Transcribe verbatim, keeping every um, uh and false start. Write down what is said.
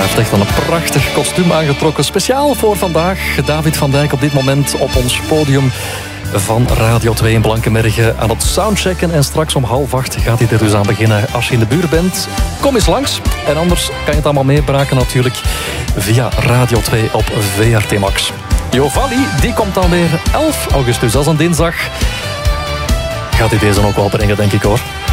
heeft echt een prachtig kostuum aangetrokken. Speciaal voor vandaag. David van Dijk op dit moment op ons podium van Radio twee in Blankenberge aan het soundchecken. En straks om half acht gaat hij er dus aan beginnen. Als je in de buurt bent, kom eens langs. En anders kan je het allemaal meebraken natuurlijk via Radio twee op V R T Max. Jovalli, die komt dan weer elf augustus, dat is een dinsdag. Gaat hij deze ook wel brengen, denk ik hoor.